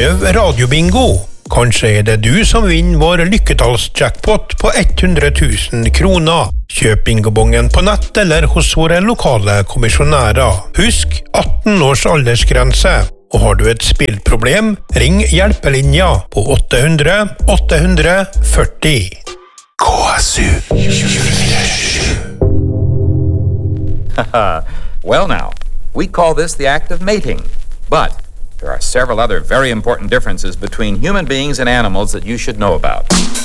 Prøv radiobingo. Kanskje er det du som vinner vår lykketallsjackpot på 100 000 kroner. Kjøp bingobongen på nett eller hos våre lokale kommisjonærer. Husk 18 års aldersgrense. Og har du et spillproblem, ring hjelpelinja på 800 840. KSU 24/7. Well now, we call this the act of mating, but there are several other very important differences between human beings and animals that you should know about.